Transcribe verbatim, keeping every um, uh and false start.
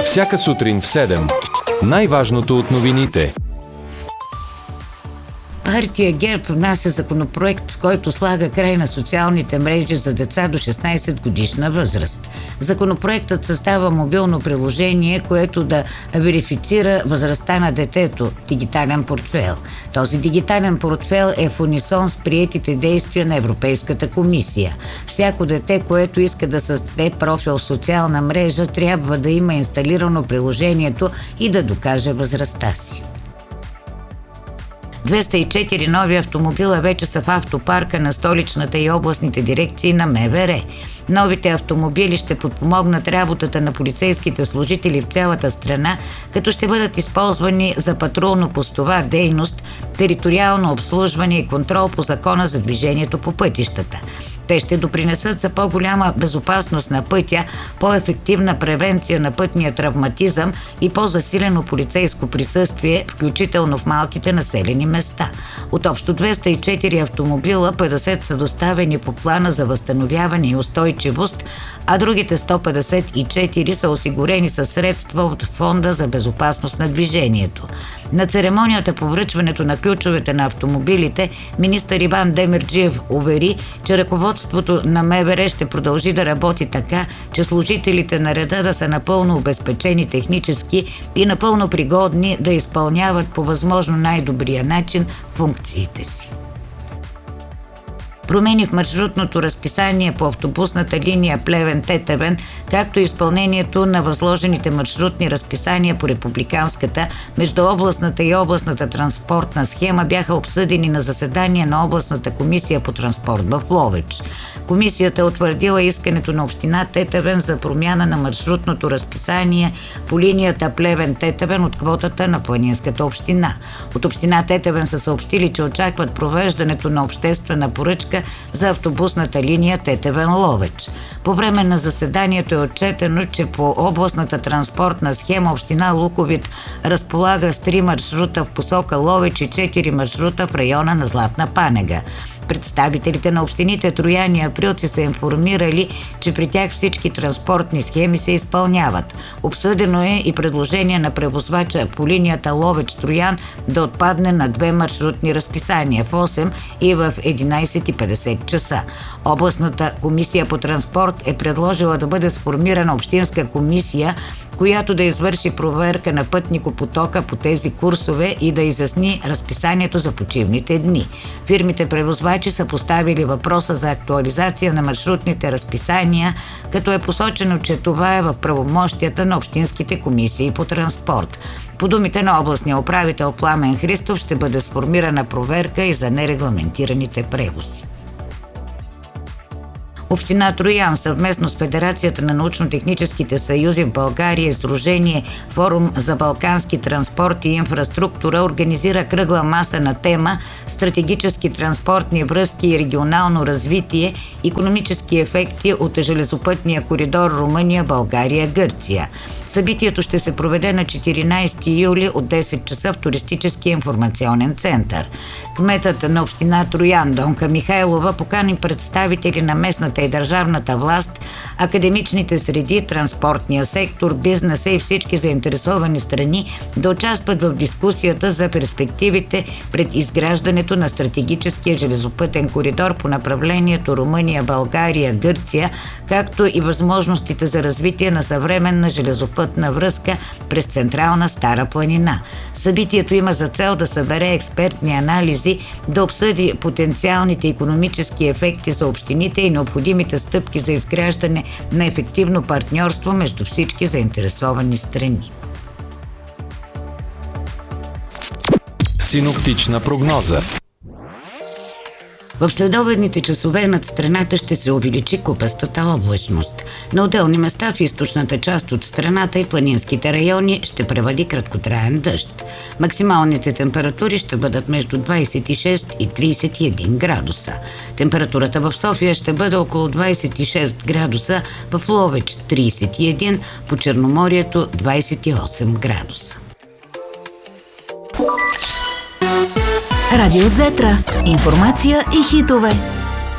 Всяка сутрин в седем. Най-важното от новините. Партия ГЕРБ внася законопроект, с който слага край на социалните мрежи за деца до шестнайсет годишна възраст. Законопроектът създава мобилно приложение, което да верифицира възрастта на детето – дигитален портфейл. Този дигитален портфейл е в унисон с приетите действия на Европейската комисия. Всяко дете, което иска да създаде профил в социална мрежа, трябва да има инсталирано приложението и да докаже възрастта си. двеста и четири нови автомобила вече са в автопарка на столичната и областните дирекции на МВР. Новите автомобили ще подпомогнат работата на полицейските служители в цялата страна, като ще бъдат използвани за патрулно-постова дейност, териториално обслужване и контрол по закона за движението по пътищата. Те ще допринесат за по-голяма безопасност на пътя, по-ефективна превенция на пътния травматизъм и по-засилено полицейско присъствие, включително в малките населени места. От общо двеста и четири автомобила, петдесет са доставени по плана за възстановяване и устойчивост, а другите сто петдесет и четири са осигурени със средства от Фонда за безопасност на движението. На церемонията по връчването на ключовете на автомобилите, министър Иван Демерджиев увери, че ръководството на МВР ще продължи да работи така, че служителите на реда да са напълно обезпечени технически и напълно пригодни да изпълняват по възможно най-добрия начин функциите си. Промени в маршрутното разписание по автобусната линия Плевен-Тетевен, както и изпълнението на възложените маршрутни разписания по републиканската, междуобластната и областната транспортна схема бяха обсъдени на заседание на областната комисия по транспорт в Ловеч. Комисията утвърдила искането на община Тетевен за промяна на маршрутното разписание по линията Плевен-Тетевен от квотата на планинската община. От община Тетевен са съобщили, че очакват провеждането на обществена поръчка за автобусната линия Тетевен-Ловеч. По време на заседанието е отчетено, че по областната транспортна схема община Луковит разполага с три маршрута в посока Ловеч и четири маршрута в района на Златна Панега. Представителите на общините Троян и Априлци са информирали, че при тях всички транспортни схеми се изпълняват. Обсъдено е и предложение на превозвача по линията Ловеч-Троян да отпадне на две маршрутни разписания в осем и в единайсет и петдесет часа. Областната комисия по транспорт е предложила да бъде сформирана общинска комисия, която да извърши проверка на пътникопотока по тези курсове и да изясни разписанието за почивните дни. Фирмите превозвачи са поставили въпроса за актуализация на маршрутните разписания, като е посочено, че това е в правомощията на общинските комисии по транспорт. По думите на областния управител Пламен Христов ще бъде сформирана проверка и за нерегламентираните превози. Община Троян съвместно с Федерацията на научно-техническите съюзи в България и Сдружение Форум за балкански транспорт и инфраструктура организира кръгла маса на тема «Стратегически транспортни връзки и регионално развитие, икономически ефекти от железопътния коридор Румъния-България-Гърция». Събитието ще се проведе на четиринайсети юли от десет часа в Туристическия информационен център. Кметът на община Троян Донка Михайлова покани представители на местната и държавната власт, академичните среди, транспортния сектор, бизнеса и всички заинтересовани страни да участват в дискусията за перспективите пред изграждането на стратегическия железопътен коридор по направлението Румъния-България-Гърция, както и възможностите за развитие на съвременна железопътна връзка през централна Стара планина. Събитието има за цел да събере експертни анализи, да обсъди потенциалните икономически ефекти за общините и необходимите стъпки за изграждане на ефективно партньорство между всички заинтересовани страни. Синоптична прогноза. В следобедните часове над страната ще се увеличи купестата облачност. На отделни места в източната част от страната и планинските райони ще превади краткотраен дъжд. Максималните температури ще бъдат между двайсет и шест и трийсет и един градуса. Температурата в София ще бъде около двайсет и шест градуса, в Ловеч трийсет и един, по Черноморието двайсет и осем градуса. Радио Зетра. Информация и хитове.